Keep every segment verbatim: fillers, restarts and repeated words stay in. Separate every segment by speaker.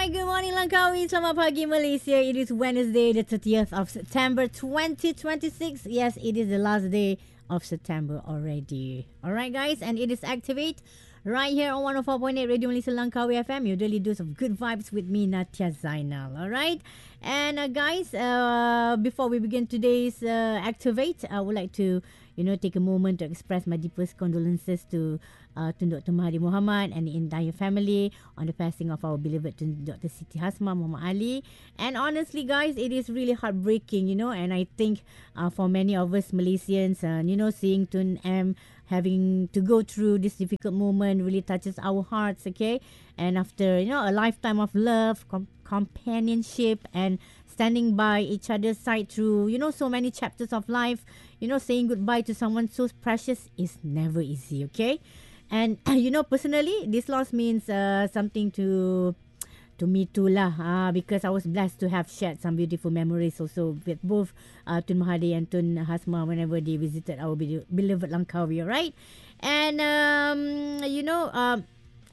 Speaker 1: Alright, good morning Langkawi. Selamat pagi Malaysia. It is Wednesday, the thirtieth of September twenty twenty-six. Yes, it is the last day of September already. Alright guys, and it is Activate right here on one oh four point eight Radio Malaysia Langkawi F M. Your daily dose of good vibes with me, Natia Zainal. Alright, and uh, guys, uh, before we begin today's uh, Activate, I would like to you know, take a moment to express my deepest condolences to uh, to Doctor Mahathir Mohamad and the entire family on the passing of our beloved Doctor Siti Hasmah Muhammad Ali. And honestly, guys, it is really heartbreaking, you know, and I think uh, for many of us Malaysians, uh, you know, seeing Tun M having to go through this difficult moment really touches our hearts, okay? And after, you know, a lifetime of love, com- companionship, and standing by each other's side through, you know, so many chapters of life, you know, saying goodbye to someone so precious is never easy, okay? And, you know, personally, this loss means uh, something to to me too lah, uh, because I was blessed to have shared some beautiful memories also with both uh, Tun Mahathir and Tun Hasmah whenever they visited our be- beloved Langkawi, right? And, um, you know, um,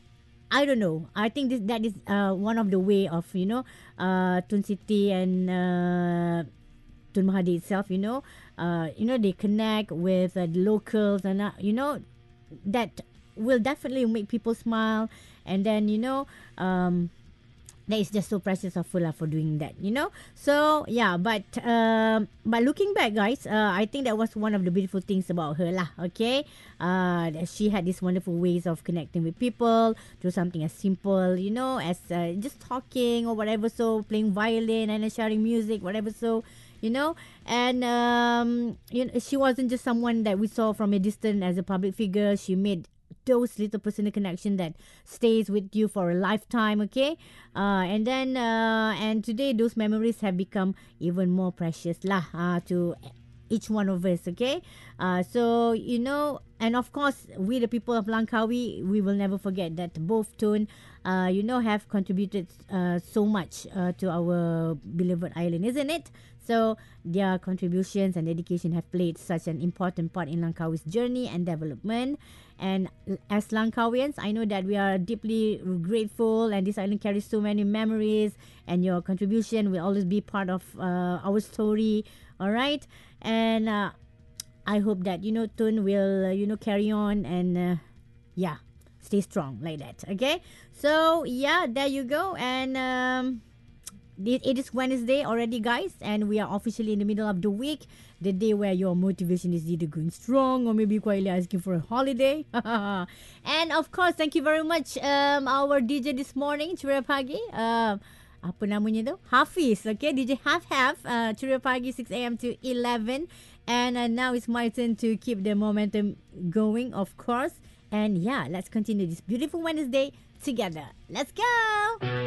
Speaker 1: I don't know. I think this that is uh, one of the way of, you know, uh, Tun Siti and uh, Tun Mahathir itself, you know, uh, you know, they connect with uh, the locals and, uh, you know, that will definitely make people smile. And then, you know, um, that is just so precious of Fulah for doing that, you know. So yeah, but um, but looking back, guys, uh, I think that was one of the beautiful things about her lah. Okay, uh, that she had these wonderful ways of connecting with people through something as simple, you know, as uh, just talking or whatever. So playing violin and uh, sharing music, whatever. So you know, and um, you know, she wasn't just someone that we saw from a distance as a public figure. She made those little personal connection that stays with you for a lifetime, okay? Uh, and then, uh, and today those memories have become even more precious lah uh, to each one of us, okay? Uh, so, you know, and of course, we the people of Langkawi, we will never forget that both Tun, uh, you know, have contributed uh, so much uh, to our beloved island, isn't it? So their contributions and dedication have played such an important part in Langkawi's journey and development. And as Langkawians, I know that we are deeply grateful, and this island carries so many memories, and your contribution will always be part of uh, our story. All right, and uh, I hope that you know Tun will uh, you know carry on and uh, yeah, stay strong like that. Okay, so yeah, there you go, and. Um, It is Wednesday already, guys, and we are officially in the middle of the week, the day where your motivation is either going strong or maybe quietly asking for a holiday. And of course, thank you very much, um, our D J this morning, Ceria Pagi. Um, apa namanya tu? Hafiz, okay, D J Half Half, uh, Ceria Pagi, six a.m. to eleven. And uh, now it's my turn to keep the momentum going, of course. And yeah, let's continue this beautiful Wednesday together. Let's go!